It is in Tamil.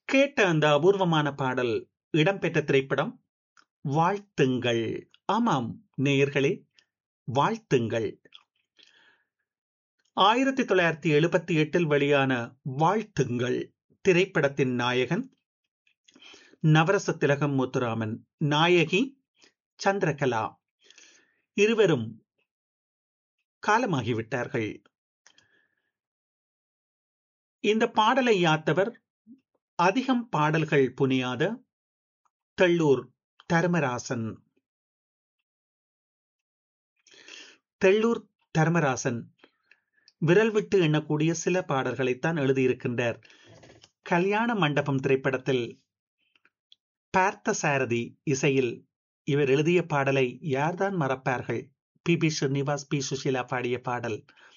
கேட்ட அந்த அபூர்வமான பாடல் இடம்பெற்ற திரைப்படம் வாழ்த்துங்கள். ஆமாம் நேயர்களே, வாழ்த்துங்கள். 1978 வெளியான வாழ்த்துங்கள் திரைப்படத்தின் நாயகன் நவரச திலகம் முத்துராமன், நாயகி சந்திரகலா. இருவரும் காலமாகிவிட்டார்கள். இந்த பாடலை யாத்தவர் அதிகம் பாடல்கள் புனியாத தெள்ளூர் தர்மராசன். தெள்ளூர் தர்மராசன் விரல் விட்டு எண்ணக்கூடிய சில பாடல்களைத்தான் எழுதியிருக்கின்றார். கல்யாண மண்டபம் திரைப்படத்தில் பார்த்த சாரதி இசையில் இவர் எழுதிய பாடலை யார்தான் மறப்பார்கள்? B B Srinivas, B Sushila பாடிய பாடல்.